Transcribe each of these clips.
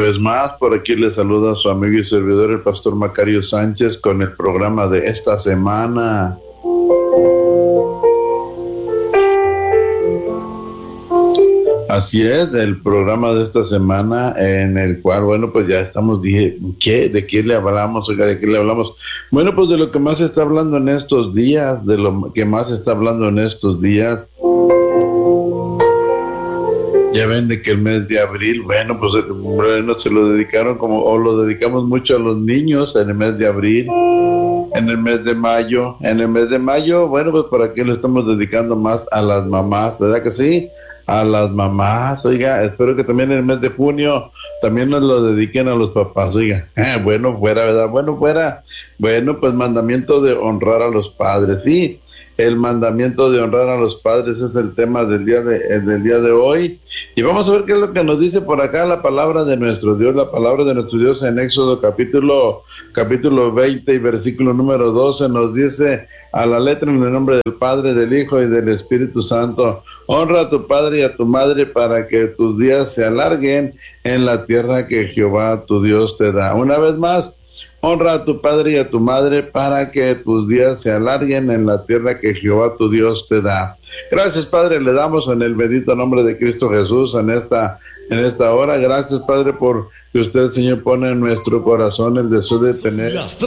vez más, por aquí le saluda a su amigo y servidor, el pastor Macario Sánchez, con el programa de esta semana. Así es, el programa de esta semana en el cual, bueno, pues ya estamos, dije, ¿qué? ¿De qué le hablamos? Oiga, ¿de qué le hablamos? Bueno, pues de lo que más se está hablando en estos días, de lo que más se está hablando en estos días. Ya ven de que el mes de abril, bueno, pues bueno, se lo dedicaron o lo dedicamos mucho a los niños en el mes de abril, en el mes de mayo. En el mes de mayo, bueno, pues por aquí lo estamos dedicando más a las mamás, ¿verdad que sí? A las mamás, oiga, espero que también en el mes de junio también nos lo dediquen a los papás, oiga, bueno fuera, ¿verdad? Bueno fuera, bueno, pues mandamiento de honrar a los padres, sí, el mandamiento de honrar a los padres es el tema del día de hoy, y vamos a ver qué es lo que nos dice por acá la palabra de nuestro Dios, en Éxodo capítulo 20 y versículo número 12, nos dice: a la letra, en el nombre del Padre, del Hijo y del Espíritu Santo, honra a tu padre y a tu madre para que tus días se alarguen en la tierra que Jehová tu Dios te da. Una vez más, honra a tu padre y a tu madre para que tus días se alarguen en la tierra que Jehová tu Dios te da. Gracias, Padre, le damos en el bendito nombre de Cristo Jesús en esta hora. Gracias, Padre, por que usted, Señor, pone en nuestro corazón el deseo de tener las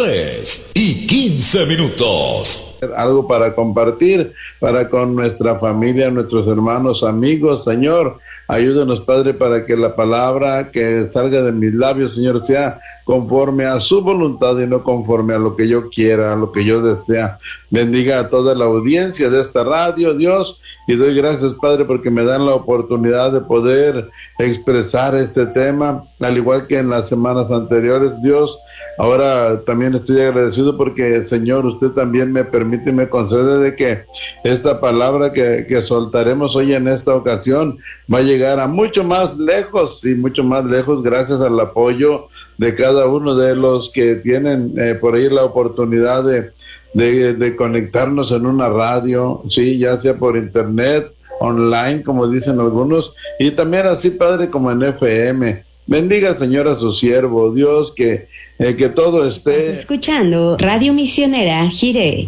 3:15 algo para compartir para con nuestra familia, nuestros hermanos, amigos. Señor, ayúdanos, Padre, para que la palabra que salga de mis labios, Señor, sea conforme a su voluntad y no conforme a lo que yo quiera, a lo que yo desea. Bendiga a toda la audiencia de esta radio, Dios, y doy gracias, Padre, porque me dan la oportunidad de poder expresar este tema, al igual que en las semanas anteriores, Dios. Ahora también estoy agradecido porque, Señor, usted también me permite y me concede de que esta palabra que soltaremos hoy en esta ocasión va a llegar a mucho más lejos y mucho más lejos gracias al apoyo de cada uno de los que tienen por ahí la oportunidad de conectarnos en una radio, sí, ya sea por internet, online, como dicen algunos, y también así, Padre, como en FM. Bendiga, Señor, a su siervo, Dios, que todo esté... Estás escuchando Radio Misionera Jiré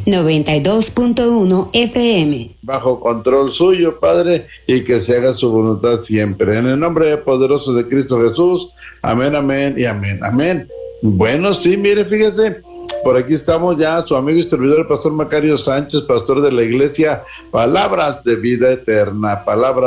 92.1 FM. Bajo control suyo, Padre, y que se haga su voluntad siempre. En el nombre poderoso de Cristo Jesús, amén, amén y amén, amén. Bueno, sí, mire, fíjese, por aquí estamos ya, su amigo y servidor, el pastor Macario Sánchez, pastor de la iglesia Palabras de Vida Eterna,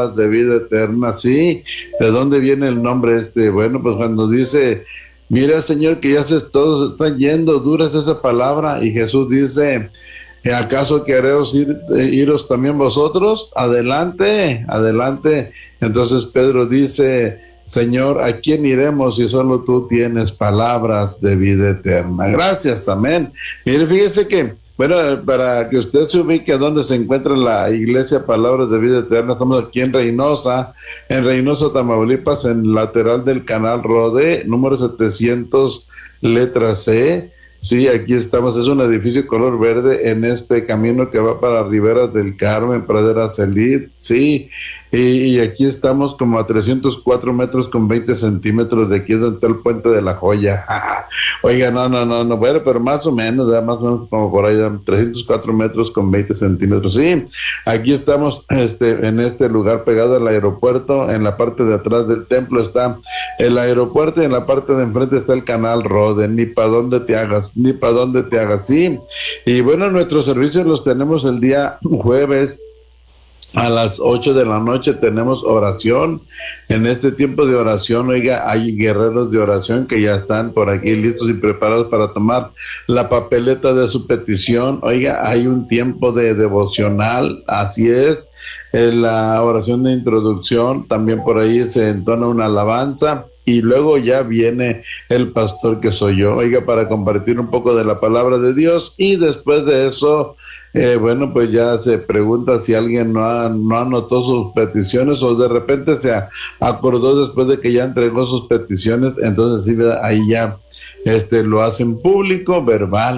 sí. ¿De dónde viene el nombre este? Bueno, pues cuando dice... Mira, Señor, que ya todos están yendo, dura es esa palabra, y Jesús dice, ¿acaso queréis iros también vosotros? Adelante. Entonces Pedro dice, Señor, ¿a quién iremos si solo tú tienes palabras de vida eterna? Gracias, amén. Mire, fíjese que, bueno, para que usted se ubique a dónde se encuentra la iglesia Palabras de Vida Eterna, estamos aquí en Reynosa, Tamaulipas, en lateral del canal Rode, número 700, letra C. Sí, aquí estamos, es un edificio color verde en este camino que va para Riberas del Carmen, Pradera Celid, sí, y aquí estamos como a 304 metros con 20 centímetros de aquí donde está el Puente de la Joya. Oiga, no, bueno, pero más o menos como por ahí, 304 metros con 20 centímetros, sí, aquí estamos en este lugar pegado al aeropuerto, en la parte de atrás del templo está el aeropuerto y en la parte de enfrente está el canal Rode, ni para dónde te hagas, sí, y bueno, nuestros servicios los tenemos el día jueves, a las 8 de la noche tenemos oración. En este tiempo de oración, oiga, hay guerreros de oración que ya están por aquí listos y preparados para tomar la papeleta de su petición. Oiga, hay un tiempo de devocional, así es, en la oración de introducción, también por ahí se entona una alabanza. Y luego ya viene el pastor que soy yo, oiga, para compartir un poco de la palabra de Dios. Y después de eso, bueno, pues ya se pregunta si alguien no anotó sus peticiones o de repente se acordó después de que ya entregó sus peticiones. Entonces sí, ahí ya lo hacen público, verbal.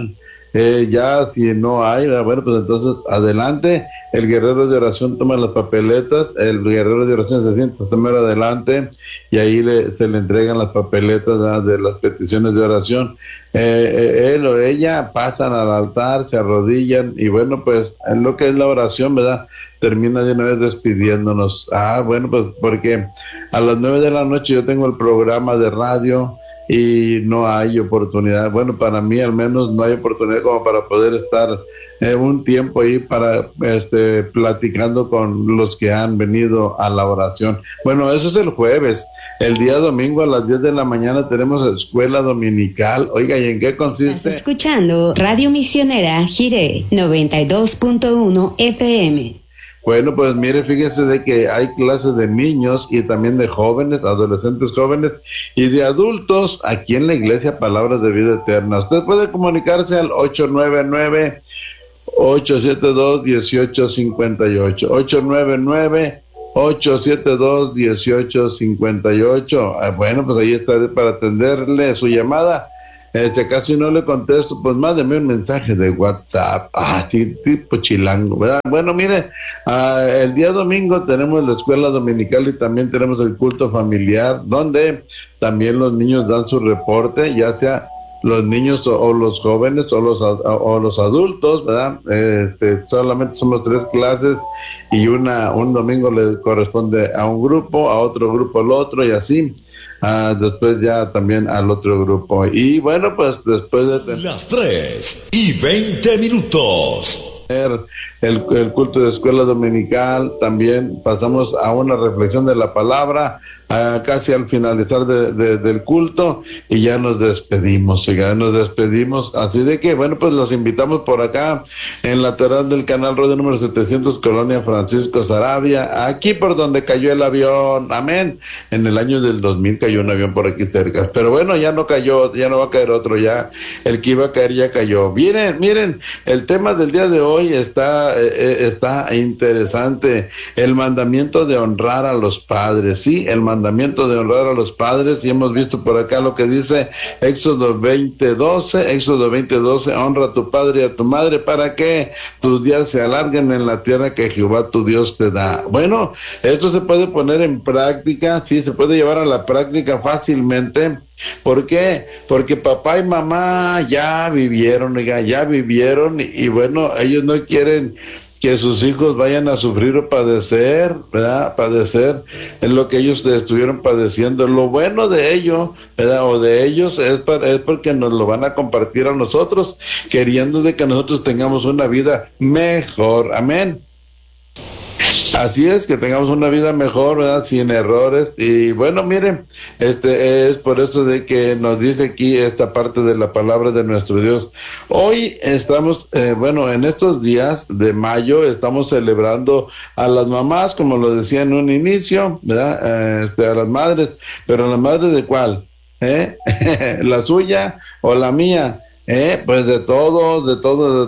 Ya si no hay, bueno, pues entonces adelante, el guerrero de oración toma las papeletas, el guerrero de oración se sienta primero adelante y ahí se le entregan las papeletas, ¿verdad?, de las peticiones de oración. Él o ella pasan al altar, se arrodillan y bueno, pues en lo que es la oración, ¿verdad?, termina de una vez despidiéndonos. Bueno, pues porque a las 9 de la noche yo tengo el programa de radio y no hay oportunidad, bueno, para mí al menos no hay oportunidad como para poder estar un tiempo ahí para platicando con los que han venido a la oración. Bueno, eso es el jueves. El día domingo a las 10 de la mañana tenemos escuela dominical. Oiga, ¿y en qué consiste? Estás escuchando Radio Misionera Jiré 92.1 FM. Bueno, pues mire, fíjese de que hay clases de niños y también de jóvenes, adolescentes jóvenes y de adultos aquí en la iglesia Palabras de Vida Eterna. Usted puede comunicarse al 899-872-1858, 899-872-1858. Bueno, pues ahí estaré para atenderle su llamada. Si acaso no le contesto, pues mándeme un mensaje de WhatsApp, sí, tipo chilango, ¿verdad? Bueno, mire, el día domingo tenemos la escuela dominical y también tenemos el culto familiar, donde también los niños dan su reporte, ya sea los niños o los jóvenes o los adultos, ¿verdad? Solamente somos 3 clases y un domingo le corresponde a un grupo, a otro grupo al otro y así. Después ya también al otro grupo. Y bueno, pues después de las 3:20 el culto de escuela dominical, también pasamos a una reflexión de la palabra casi al finalizar del culto y ya nos despedimos, así de que bueno, pues los invitamos por acá en lateral del canal radio número 700, Colonia Francisco Saravia, aquí por donde cayó el avión, amén. En el año del 2000 cayó un avión por aquí cerca, pero bueno, ya no cayó, ya no va a caer otro, ya el que iba a caer ya cayó. Miren, el tema del día de hoy está interesante, el mandamiento de honrar a los padres, sí, el mandamiento de honrar a los padres, y hemos visto por acá lo que dice Éxodo 20:12, honra a tu padre y a tu madre para que tus días se alarguen en la tierra que Jehová tu Dios te da. Bueno, esto se puede poner en práctica, sí, se puede llevar a la práctica fácilmente. ¿Por qué? Porque papá y mamá ya vivieron y bueno, ellos no quieren que sus hijos vayan a sufrir o padecer, ¿verdad? Padecer es lo que ellos estuvieron padeciendo. Lo bueno de ello, ¿verdad?, o de ellos es porque nos lo van a compartir a nosotros, queriendo de que nosotros tengamos una vida mejor. Amén. Así es, que tengamos una vida mejor, ¿verdad?, sin errores. Y bueno, miren, es por eso de que nos dice aquí esta parte de la palabra de nuestro Dios. Hoy estamos, en estos días de mayo estamos celebrando a las mamás, como lo decía en un inicio, ¿verdad?, a las madres. Pero ¿las madres de cuál? ¿La suya o la mía? Pues de todas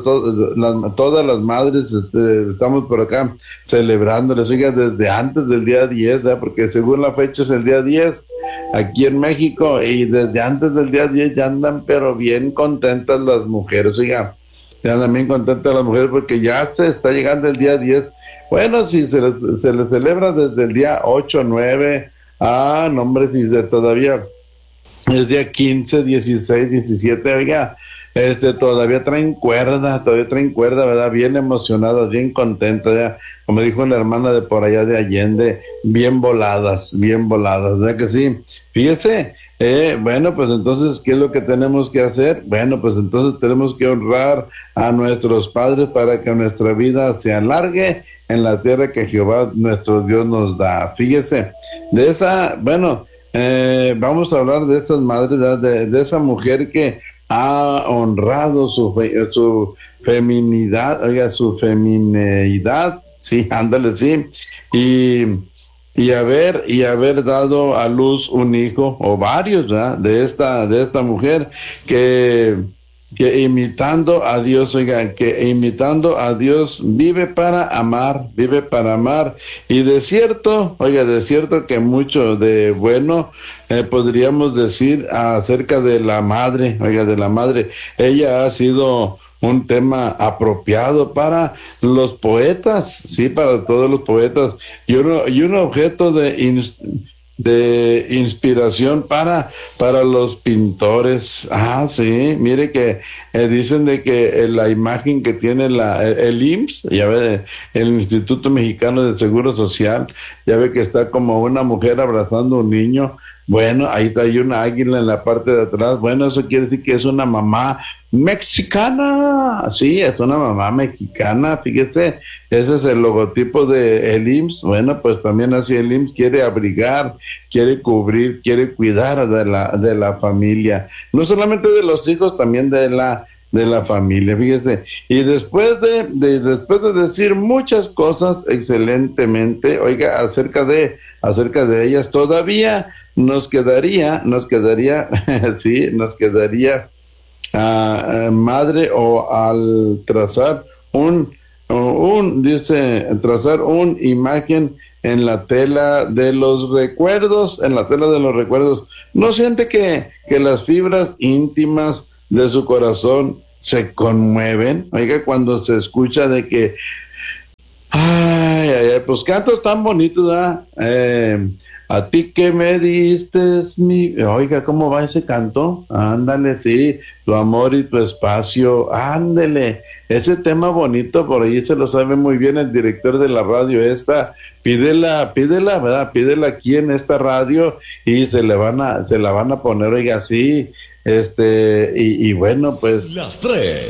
las madres estamos por acá celebrándoles, oiga, desde antes del día 10, ¿verdad?, porque según la fecha es el día 10 aquí en México, y desde antes del día 10 ya andan pero bien contentas las mujeres, oiga, ya andan bien contentas las mujeres porque ya se está llegando el día 10. Bueno, si se les celebra desde el día 8, 9, no hombre, si todavía el día 15, 16, 17, oiga, todavía traen cuerda, ¿verdad? Bien emocionadas, bien contentas, ya, como dijo la hermana de por allá de Allende, bien voladas, ¿verdad que sí? Fíjese, bueno, pues entonces, ¿qué es lo que tenemos que hacer? Bueno, pues entonces tenemos que honrar a nuestros padres para que nuestra vida se alargue en la tierra que Jehová nuestro Dios nos da. Fíjese, de esa, vamos a hablar de estas madres, de esa mujer que ha honrado su feminidad, oiga, su femineidad, sí, ándale, sí, y haber dado a luz un hijo, o varios, ¿verdad?, de esta mujer que que imitando a Dios, oiga, que imitando a Dios vive para amar, y de cierto, oiga, de cierto que mucho de bueno podríamos decir acerca de la madre, oiga, de la madre. Ella ha sido un tema apropiado para los poetas, sí, para todos los poetas, y un objeto de inspiración para los pintores. Sí, mire que dicen de que la imagen que tiene el IMSS, ya ve, el Instituto Mexicano del Seguro Social, ya ve que está como una mujer abrazando a un niño. Bueno, ahí hay una águila en la parte de atrás. Bueno, eso quiere decir que es una mamá mexicana. Sí, es una mamá mexicana, fíjese, ese es el logotipo de el IMSS. Bueno, pues también así el IMSS quiere abrigar, quiere cubrir, quiere cuidar de la familia, no solamente de los hijos, también de la familia, fíjese. Y después de decir muchas cosas excelentemente, oiga, acerca de ellas, todavía nos quedaría sí, nos quedaría madre, o al trazar trazar una imagen en la tela de los recuerdos, ¿no siente que las fibras íntimas de su corazón se conmueven, oiga, cuando se escucha de que pues cantos tan bonitos, ¿verdad? A ti que me diste oiga, ¿cómo va ese canto? Ándale, sí, tu amor y tu espacio, ándale, ese tema bonito, por ahí se lo sabe muy bien el director de la radio esta. Pídela, ¿verdad? Pídela aquí en esta radio y se la van a poner, oiga, sí, y bueno, pues las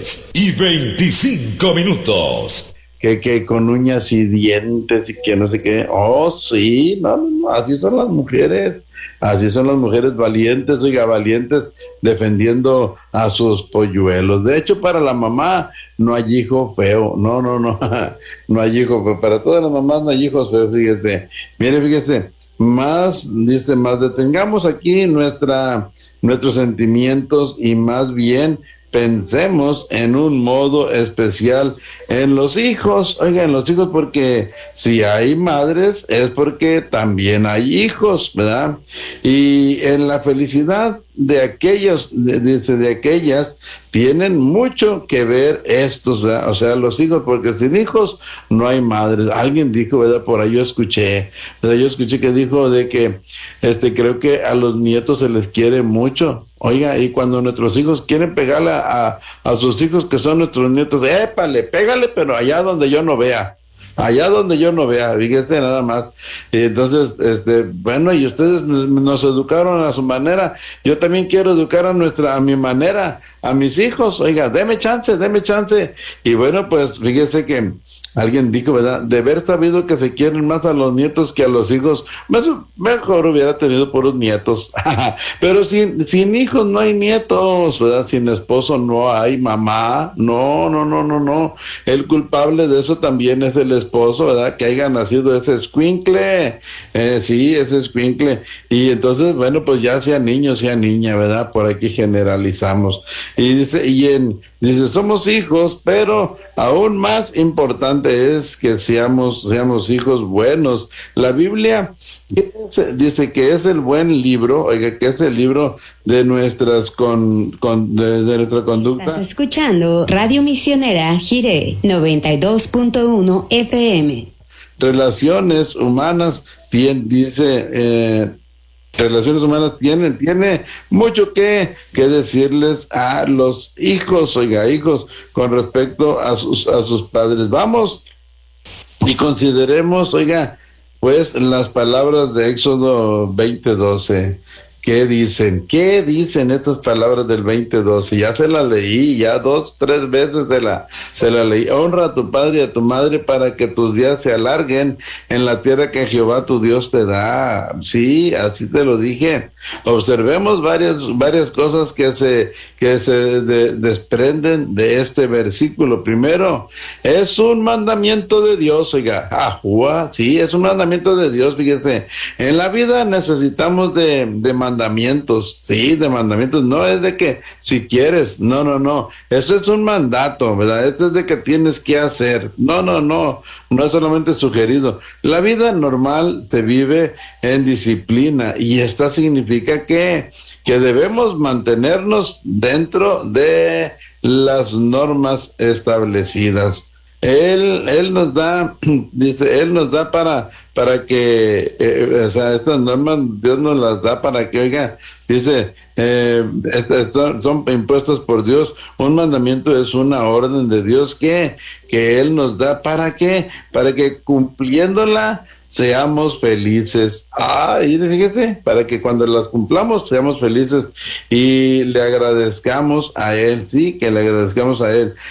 3:25. Que con uñas y dientes y que no sé qué. Oh, sí, no, así son las mujeres valientes, oiga, valientes defendiendo a sus polluelos. De hecho, para la mamá no hay hijo feo, no, no hay hijo feo, para todas las mamás no hay hijos feos, fíjese. Mire, fíjese, más detengamos aquí nuestros sentimientos y más bien pensemos en un modo especial en los hijos, oiga, en los hijos, porque si hay madres es porque también hay hijos, ¿verdad? Y en la felicidad de aquellas tienen mucho que ver estos, ¿verdad? O sea, los hijos, porque sin hijos no hay madres. Alguien dijo, ¿verdad? Por ahí yo escuché que dijo de que creo que a los nietos se les quiere mucho. Oiga, y cuando nuestros hijos quieren pegarle a sus hijos que son nuestros nietos, épale, pégale, pero allá donde yo no vea, fíjese nada más. Y entonces, bueno, y ustedes nos educaron a su manera, yo también quiero educar a mi manera, a mis hijos, oiga, deme chance, y bueno, pues fíjese que alguien dijo, ¿verdad? De haber sabido que se quieren más a los nietos que a los hijos, mejor hubiera tenido puros nietos. Pero sin hijos no hay nietos, ¿verdad? Sin esposo no hay mamá. No. El culpable de eso también es el esposo, ¿verdad? Que haya nacido ese escuincle. Sí, ese escuincle. Y entonces, bueno, pues ya sea niño, sea niña, ¿verdad? Por aquí generalizamos. Y dice, somos hijos, pero aún más importante es que seamos hijos buenos. La Biblia dice que es el buen libro, oiga, que es el libro de nuestras de nuestra conducta. Estás escuchando Radio Misionera Jiré 92.1 FM. Relaciones humanas tiene mucho que decirles a los hijos, oiga, hijos, con respecto a sus padres. Vamos y consideremos, oiga, pues las palabras de Éxodo 20:12. ¿Qué dicen estas palabras del 20:12? Ya se las leí, ya 2-3 veces se la leí. Honra a tu padre y a tu madre para que tus días se alarguen en la tierra que Jehová tu Dios te da. Sí, así te lo dije. Observemos varias cosas que se desprenden de este versículo. Primero, es un mandamiento de Dios, oiga. Sí, es un mandamiento de Dios, fíjense. En la vida necesitamos de mandamientos mandamientos, sí, de mandamientos, no es de que si quieres, no, eso es un mandato, ¿verdad? Esto es de que tienes que hacer, no es solamente sugerido. La vida normal se vive en disciplina y esta significa que debemos mantenernos dentro de las normas establecidas. Él nos da, dice, Él nos da para que, o sea, estas normas Dios nos las da para que, oiga, dice, son impuestas por Dios. Un mandamiento es una orden de Dios que Él nos da para que cumpliéndola seamos felices. Y fíjese, para que cuando las cumplamos seamos felices y le agradezcamos a Él, sí, que le agradezcamos a Él.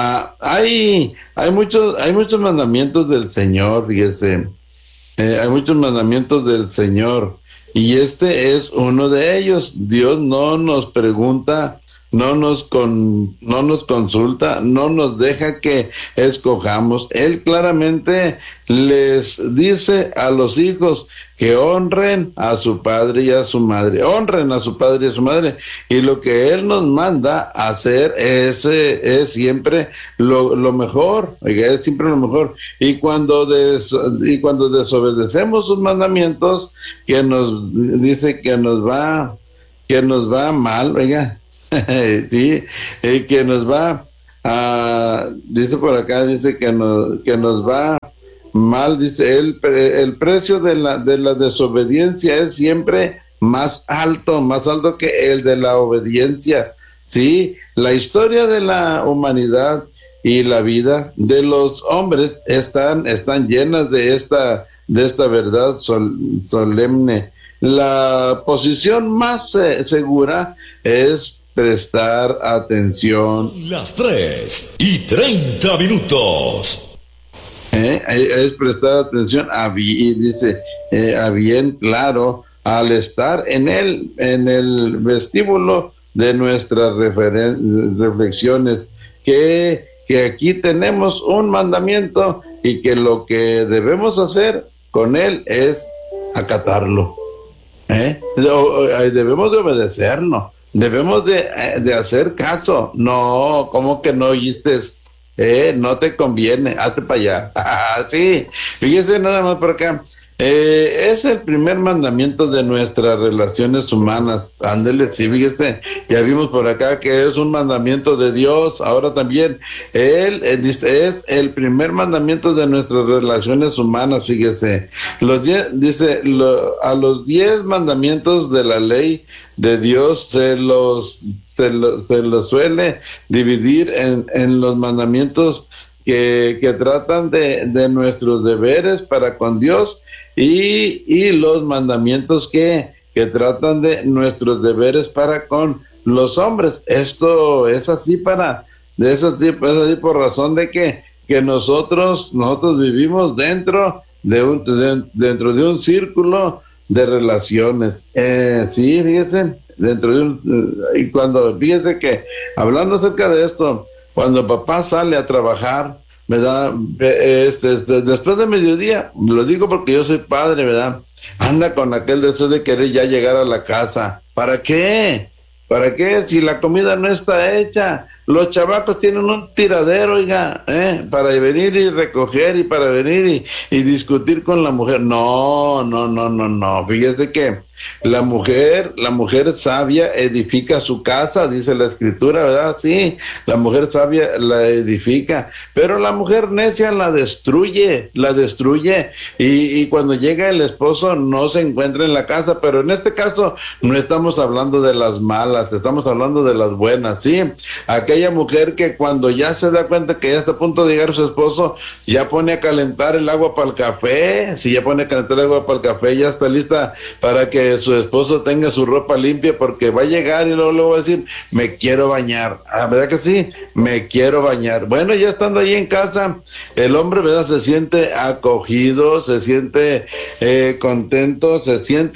Hay muchos mandamientos del Señor, fíjese, hay muchos mandamientos del Señor y este es uno de ellos. Dios no nos pregunta, no nos consulta, no nos deja que escojamos. Él claramente les dice a los hijos que honren a su padre y a su madre, honren a su padre y a su madre, y lo que Él nos manda a hacer es siempre lo mejor, es siempre lo mejor, y cuando desobedecemos sus mandamientos, que nos dice que nos va mal, oiga, sí, que nos va dice por acá, dice que nos va mal, dice el precio de la desobediencia es siempre más alto que el de la obediencia. Sí, la historia de la humanidad y la vida de los hombres están llenas de esta verdad solemne. La posición más segura es prestar atención. Las 3:30. Es prestar atención a bien claro al estar en el vestíbulo de nuestras reflexiones, que aquí tenemos un mandamiento y que lo que debemos hacer con él es acatarlo. Debemos de obedecerlo, debemos de hacer caso. No, ¿cómo que no oíste? No te conviene, hazte para allá. Sí, fíjese nada más por acá. Es el primer mandamiento de nuestras relaciones humanas. Ándele, sí, fíjese, ya vimos por acá que es un mandamiento de Dios. Ahora también, dice, es el primer mandamiento de nuestras relaciones humanas, fíjese. A los 10 mandamientos de la ley de Dios se los suele dividir en los mandamientos que tratan de nuestros deberes para con Dios y los mandamientos que tratan de nuestros deberes para con los hombres. Esto es así por razón de que nosotros vivimos dentro de un círculo de relaciones. Sí, fíjense, y cuando, fíjense que hablando acerca de esto, cuando papá sale a trabajar, ¿verdad? Después de mediodía, lo digo porque yo soy padre, ¿verdad? Anda con aquel deseo de querer ya llegar a la casa. ¿Para qué? ¿Para qué? Si la comida no está hecha. Los chavacos tienen un tiradero, oiga, para venir y recoger y para venir y discutir con la mujer. No. Fíjese que la mujer sabia edifica su casa, dice la escritura, ¿verdad? Sí, la mujer sabia la edifica, pero la mujer necia la destruye, y cuando llega el esposo no se encuentra en la casa. Pero en este caso no estamos hablando de las malas, estamos hablando de las buenas, ¿sí? Aquella mujer que cuando ya se da cuenta que ya está a punto de llegar su esposo, ya pone a calentar el agua para el café. Si ya pone a calentar el agua para el café, ya está lista para que su esposo tenga su ropa limpia, porque va a llegar y luego va a decir, me quiero bañar. ¿Verdad que sí? Me quiero bañar. Bueno, ya estando ahí en casa, el hombre, ¿verdad?, se siente acogido, se siente contento, se siente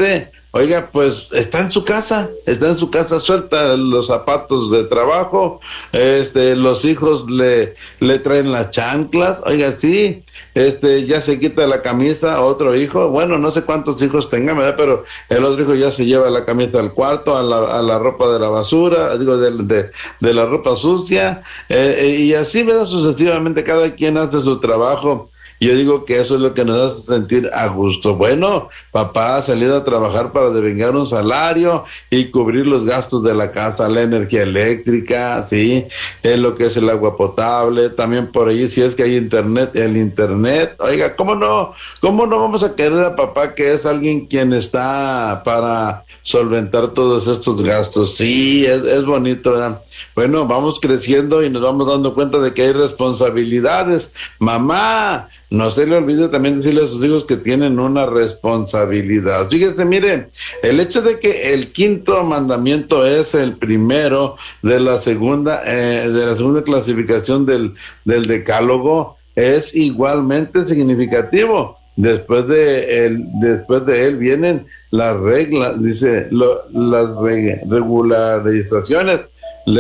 oiga, pues está en su casa, suelta los zapatos de trabajo, los hijos le traen las chanclas, oiga, sí, ya se quita la camisa, otro hijo, bueno, no sé cuántos hijos tenga, ¿verdad? Pero el otro hijo ya se lleva la camisa al cuarto, a la ropa de la basura, digo, de la ropa sucia, y así, ¿verdad? Sucesivamente, cada quien hace su trabajo. Yo digo que eso es lo que nos hace sentir a gusto. Bueno, papá ha salido a trabajar para devengar un salario y cubrir los gastos de la casa, la energía eléctrica, sí, lo que es el agua potable, también por ahí, si es que hay internet, el internet. Oiga, ¿cómo no vamos a querer a papá, que es alguien quien está para solventar todos estos gastos? Sí, es bonito, ¿verdad? Bueno, vamos creciendo y nos vamos dando cuenta de que hay responsabilidades. Mamá, no se le olvide también decirle a sus hijos que tienen una responsabilidad. Fíjese, mire, el hecho de que el 5º mandamiento es el primero de la segunda clasificación del decálogo es igualmente significativo. Después de él vienen las reglas, dice, las regularizaciones.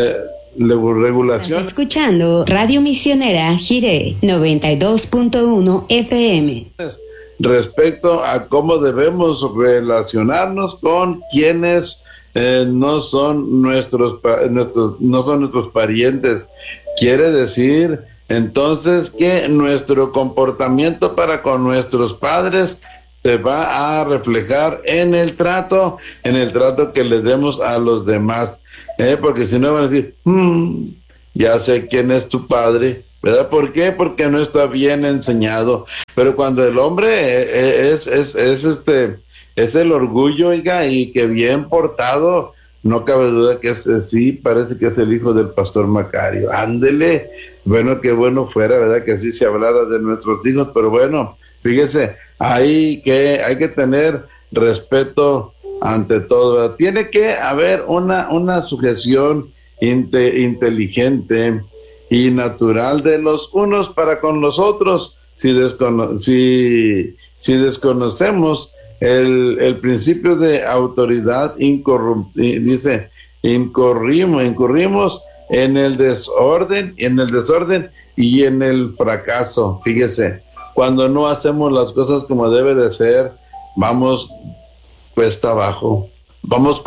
Estás escuchando Radio Misionera Jiré 92.1 FM. Respecto a cómo debemos relacionarnos con quienes no son nuestros parientes. Quiere decir entonces que nuestro comportamiento para con nuestros padres se va a reflejar en el trato que les demos a los demás. Porque si no van a decir, ya sé quién es tu padre, ¿verdad? ¿Por qué? Porque no está bien enseñado. Pero cuando el hombre es el orgullo, oiga, y que bien portado, no cabe duda que sí, parece que es el hijo del pastor Macario. Ándele, bueno, qué bueno fuera, ¿verdad? Que así se hablara de nuestros hijos, pero bueno, fíjese, hay que tener respeto ante todo, ¿verdad? Tiene que haber una sujeción inteligente y natural de los unos para con los otros. Si desconocemos el principio de autoridad, incurrimos en el desorden y en el fracaso. Fíjese, cuando no hacemos las cosas como debe de ser, vamos cuesta abajo, vamos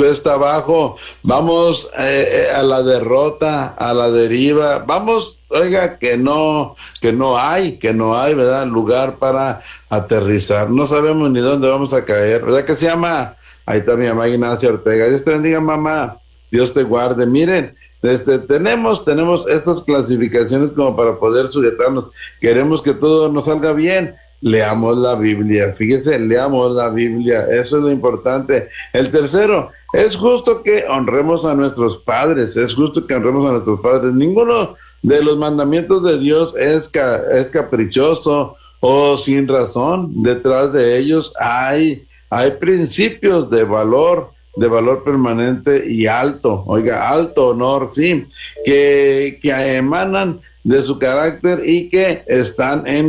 a la derrota, a la deriva, vamos, oiga, que no hay, ¿verdad?, lugar para aterrizar, no sabemos ni dónde vamos a caer, ¿verdad que se llama? Ahí está mi mamá Ignacia Ortega. Dios te bendiga, mamá, Dios te guarde. Miren, tenemos estas clasificaciones como para poder sujetarnos, queremos que todo nos salga bien. Leamos la Biblia, fíjese, leamos la Biblia, eso es lo importante. El tercero, es justo que honremos a nuestros padres, Ninguno de los mandamientos de Dios es caprichoso o sin razón. Detrás de ellos hay principios de valor permanente y alto, oiga, alto honor, sí, que emanan de su carácter y que están en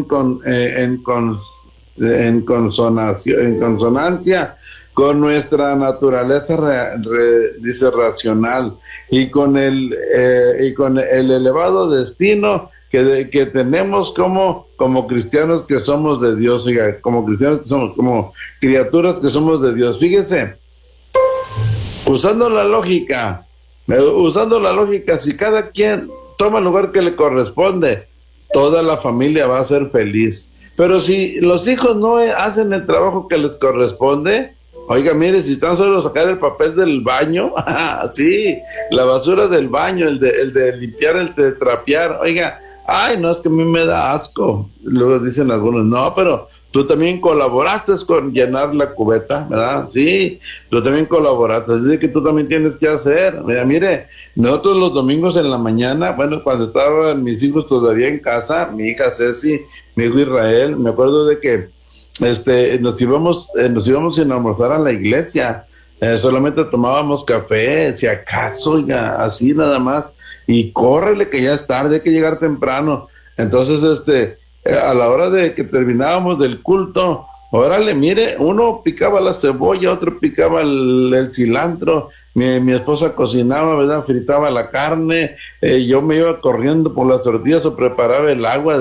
consonancia con nuestra naturaleza racional y con el elevado destino que tenemos como cristianos que somos de Dios, oiga, como cristianos que somos, como criaturas que somos de Dios. Fíjese, usando la lógica, si cada quien toma el lugar que le corresponde, toda la familia va a ser feliz. Pero si los hijos no hacen el trabajo que les corresponde, oiga, mire, si tan solo sacar el papel del baño, sí, la basura del baño, el de limpiar, el de trapear, oiga, ay, no, es que a mí me da asco. Luego dicen algunos, no, pero tú también colaboraste con llenar la cubeta, ¿verdad? Sí, tú también colaboraste, dice que tú también tienes que hacer. Mire, nosotros los domingos en la mañana, bueno, cuando estaban mis hijos todavía en casa, mi hija Ceci, mi hijo Israel, me acuerdo de que nos íbamos sin almorzar a la iglesia, solamente tomábamos café, si acaso, oiga, así nada más, y córrele que ya es tarde, hay que llegar temprano. Entonces, a la hora de que terminábamos del culto, órale, mire, uno picaba la cebolla, otro picaba el cilantro, mi esposa cocinaba, ¿verdad? Fritaba la carne, yo me iba corriendo por las tortillas o preparaba el agua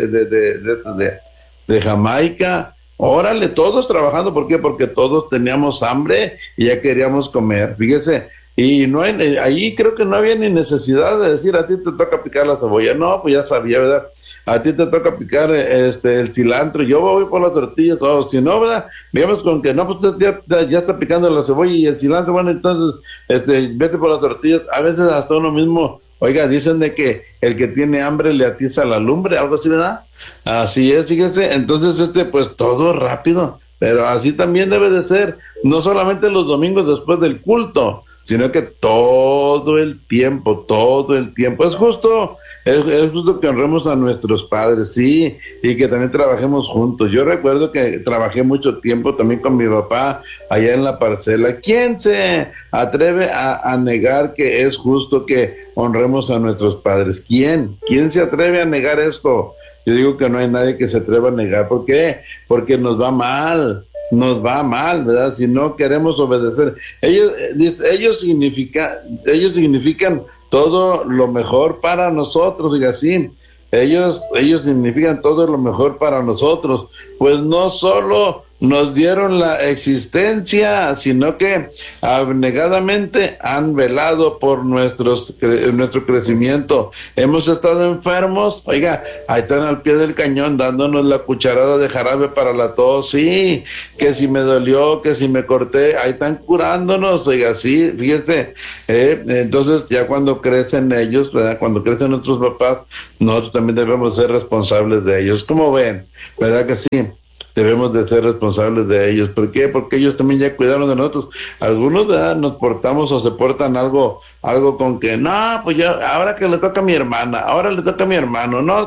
de Jamaica. Órale, todos trabajando, ¿por qué? Porque todos teníamos hambre y ya queríamos comer, fíjese. Y no hay, ahí creo que no había ni necesidad de decir, a ti te toca picar la cebolla. No, pues ya sabía, ¿verdad? A ti te toca picar el cilantro, yo voy por las tortillas, o si no, ¿verdad? Digamos con que no, pues ya está picando la cebolla y el cilantro, bueno, entonces vete por las tortillas. A veces hasta uno mismo, oiga, dicen de que el que tiene hambre le atiza la lumbre, algo así, ¿verdad? Así es, fíjese. Entonces pues todo rápido, pero así también debe de ser, no solamente los domingos después del culto, sino que todo el tiempo. Es justo que honremos a nuestros padres, sí, y que también trabajemos juntos. Yo recuerdo que trabajé mucho tiempo también con mi papá allá en la parcela. ¿Quién se atreve a negar que es justo que honremos a nuestros padres? ¿Quién se atreve a negar esto? Yo digo que no hay nadie que se atreva a negar. ¿Por qué? Porque nos va mal, ¿verdad? Si no queremos obedecer. Ellos significan todo lo mejor para nosotros, y así. Ellos significan todo lo mejor para nosotros. Pues no solo nos dieron la existencia, sino que abnegadamente han velado por nuestro crecimiento. Hemos estado enfermos, oiga, ahí están al pie del cañón dándonos la cucharada de jarabe para la tos, sí, que si me dolió, que si me corté, ahí están curándonos, oiga, sí, fíjese. Entonces ya cuando crecen ellos, ¿verdad? Cuando crecen nuestros papás, nosotros también debemos ser responsables de ellos. ¿Cómo ven? ¿Verdad que sí? Debemos de ser responsables de ellos. ¿Por qué? Porque ellos también ya cuidaron de nosotros. Algunos, ¿verdad?, nos portamos o se portan algo con que, no, pues ya, ahora que le toca a mi hermana, ahora le toca a mi hermano. No.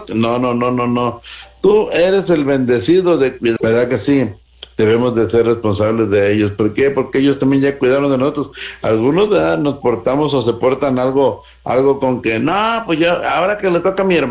Tú eres el bendecido de cuidar, ¿verdad que sí? Debemos de ser responsables de ellos. ¿Por qué? Porque ellos también ya cuidaron de nosotros. Algunos, ¿verdad?, nos portamos o se portan algo con que, no, pues ya, ahora que le toca a mi hermano.